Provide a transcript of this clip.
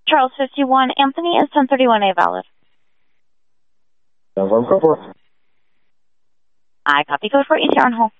Charles 51, Anthony is 1031A valid. Confirm code 4. I copy code 4, ETA on hold.